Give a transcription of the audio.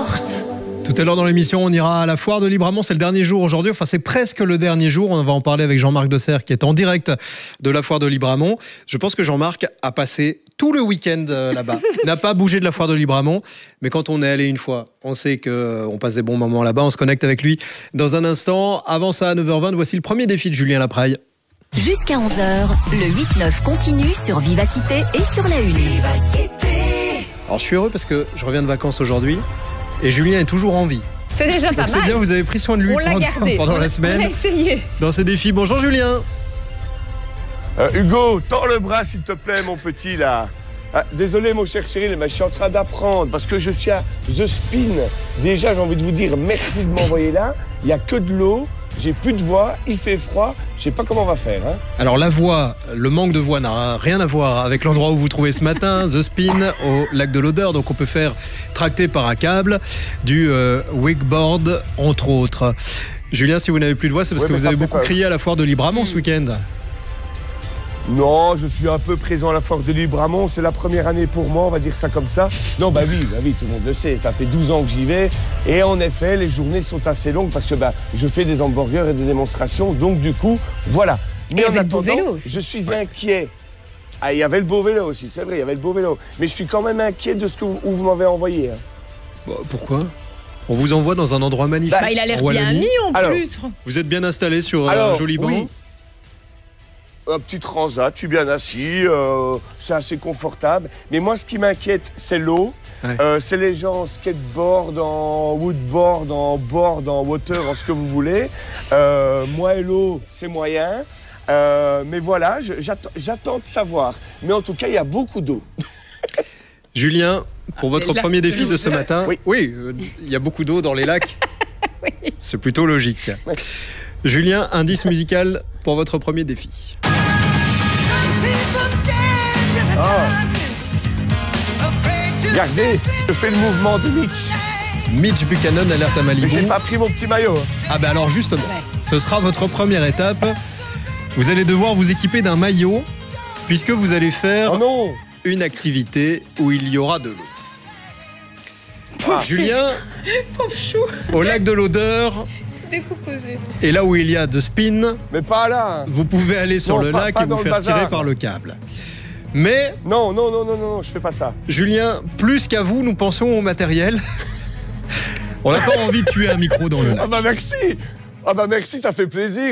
porte. Tout à l'heure dans l'émission, on ira à la foire de Libramont. C'est le dernier jour aujourd'hui. Enfin, c'est presque le dernier jour. On va en parler avec Jean-Marc Desserre qui est en direct de la foire de Libramont. Je pense que Jean-Marc a passé tout le week-end là-bas. N'a pas bougé de la foire de Libramont. Mais quand on est allé une fois, on sait qu'on passe des bons moments là-bas. On se connecte avec lui dans un instant. Avant ça, à 9h20, voici le premier défi de Julien Lapraille. Jusqu'à 11h, le 8-9 continue sur Vivacité et sur la Une. Alors, je suis heureux parce que je reviens de vacances aujourd'hui. Et Julien est toujours en vie. C'est déjà pas mal. C'est bien, vous avez pris soin de lui pendant la semaine. On a essayé. Dans ces défis. Bonjour Julien. Hugo, tends le bras s'il te plaît mon petit là. Désolé mon cher Cyril, mais je suis en train d'apprendre parce que je suis à The Spin. Déjà j'ai envie de vous dire merci de m'envoyer là. Il n'y a que de l'eau, j'ai plus de voix, il fait froid. Je sais pas comment on va faire. Alors la voix, le manque de voix n'a rien à voir avec l'endroit où vous vous trouvez ce matin, The Spin, au lac de l'Odeur. Donc on peut faire tracter par un câble, du wakeboard entre autres. Julien, si vous n'avez plus de voix, c'est parce que vous avez beaucoup crié à la foire de Libramont ce week-end. Non, je suis un peu présent à la foire de Libramont. C'est la première année pour moi, on va dire ça comme ça. Non, bah oui, tout le monde le sait. Ça fait 12 ans que j'y vais. Et en effet, les journées sont assez longues parce que je fais des hamburgers et des démonstrations. Donc du coup, voilà. Mais en attendant, je suis inquiet. Ah, il y avait le beau vélo aussi, c'est vrai, il y avait le beau vélo. Mais je suis quand même inquiet de ce que vous m'avez envoyé. Bah, pourquoi ? On vous envoie dans un endroit magnifique. Il a l'air bien mis en plus. Vous êtes bien installé sur un joli banc. Oui. Un petit transat, je suis bien assis, c'est assez confortable. Mais moi, ce qui m'inquiète, c'est l'eau. Ouais. C'est les gens en skateboard, en woodboard, en board, en water, en ce que vous voulez. Moi et l'eau, c'est moyen. Mais voilà, j'attends de savoir. Mais en tout cas, il y a beaucoup d'eau. Julien, pour votre premier défi de ce matin, oui, il y a beaucoup d'eau dans les lacs. Oui. C'est plutôt logique. Ouais. Julien, indice musical pour votre premier défi. Regardez, je fais le mouvement de Mitch. Mitch Buchanan, alerte à Malibu. Mais j'ai pas pris mon petit maillot. Ah ben alors justement, ce sera votre première étape. Vous allez devoir vous équiper d'un maillot puisque vous allez faire une activité où il y aura de l'eau. Julien, pauvre chou. Au lac de l'Odeur. Décomposé. Et là où il y a The Spin, mais pas là. Vous pouvez aller sur le lac et vous faire tirer par le câble. Mais non, je fais pas ça. Julien, plus qu'à vous, nous pensons au matériel. On n'a pas envie de tuer un micro dans le lac. Ah bah merci, ça fait plaisir.